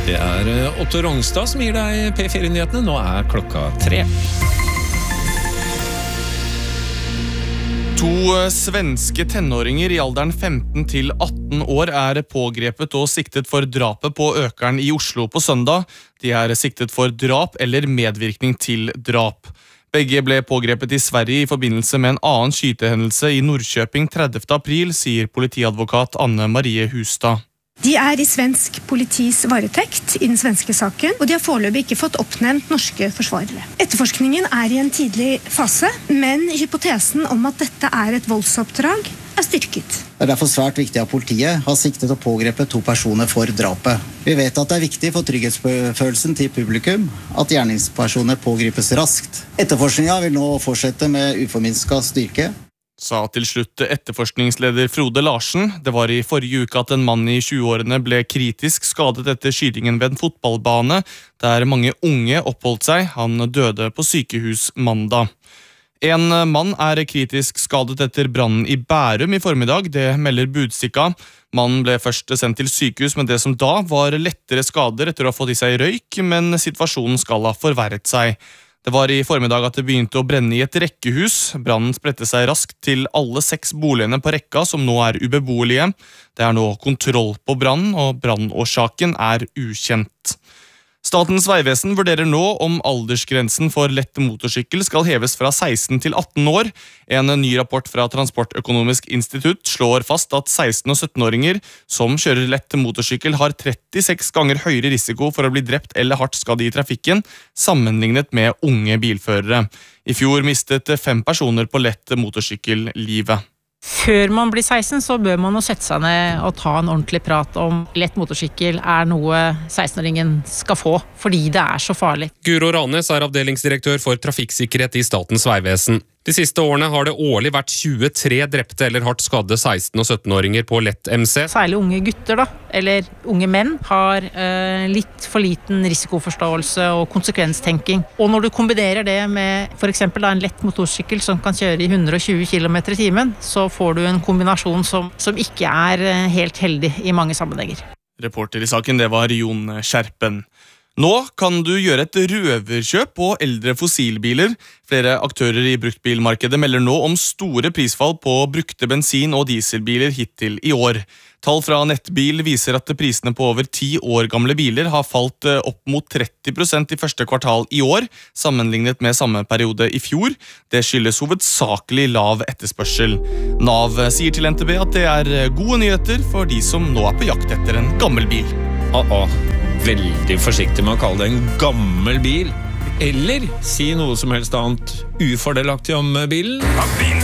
Det Otto Rongstad som gir deg P4-nyhetene. Nå klokka 3. To svenske tenåringer i alderen 15 til 18 år pågrepet og siktet for drapet på Økern i Oslo på søndag. De siktet for drap eller medvirkning til drap. Begge ble pågrepet i Sverige i forbindelse med en annen skytehendelse i Norrköping 30. april, sier politiadvokat Anne Marie Hustad. De i svensk politis varetekt i den svenske saken, og de har foreløpig ikke fått oppnevnt norske forsvarere. Etterforskningen i en tidlig fase, men hypotesen om at dette et voldsoppdrag styrket. Det derfor svært viktig at politiet har siktet å pågrepe 2 personer for drapet. Vi vet at det viktig for trygghetsfølelsen til publikum at gjerningspersoner pågripes raskt. Etterforskningen vil nå fortsette med uforminsket styrke. Sa til slutt etterforskningsleder Frode Larsen. Det var i forrige uke at en mann i 20-årene ble kritisk skadet etter skytingen ved en fotballbane, der mange unge oppholdt seg. Han døde på sykehus mandag. En mann kritisk skadet etter brannen i Bærum i formiddag, det melder Budstikka. Mannen ble først sendt til sykehus, men det som da var lettere skader etter å ha fått i seg røyk, men situasjonen skal ha forverret seg. Det var i formiddag at det begynte å brenne i et rekkehus. Brannen spredte seg raskt til alle 6 boligene på rekka, som nå ubeboelige. Det nå kontroll på brannen, og brannårsaken ukjent. Statens Vegvesen vurderer nå om aldersgrensen for lett motorsykkel skal heves fra 16 til 18 år. En ny rapport fra Transportøkonomisk institutt slår fast at 16- og 17-åringer som kjører lett motorsykkel har 36 ganger høyere risiko for å bli drept eller hardt skadd i trafikken, sammenlignet med unge bilførere. I fjor mistet 5 personer på lett motorsykkel livet. Før man blir 16 så bør man sette seg ned og ta en ordentlig prat om lett motorsykkel noe 16-åringen skal få, fordi det så farlig. Guro Ranes avdelingsdirektør for trafikksikkerhet i Statens Vegvesen. De siste årene har det årlig vært 23 drepte eller hardt skadde 16- og 17-åringer på lett MC. Særlig unge gutter eller unge menn har litt for liten risikoforståelse og konsekvenstenking. Og når du kombinerer det med for eksempel en lett motorsykkel som kan kjøre i 120 km i timen, så får du en kombinasjon som ikke helt heldig i mange sammenhenger. Reporter i saken, det var Jon Skjerpen. Nå kan du gjøre et røverkjøp på eldre fossilbiler. Flere aktører i bruktbilmarkedet melder nå om store prisfall på brukte bensin- og dieselbiler hittil i år. Tall fra Nettbil viser at prisene på over 10 år gamle biler har falt opp mot 30% i første kvartal i år, sammenlignet med samme periode i fjor. Det skyldes hovedsakelig lav etterspørsel. Nav sier til NTB at det gode nyheter for de som nå på jakt etter en gammel bil. Veldig forsiktig med å kalle det en gammel bil. Eller si noe som helst annet ufordelaktig om bilen.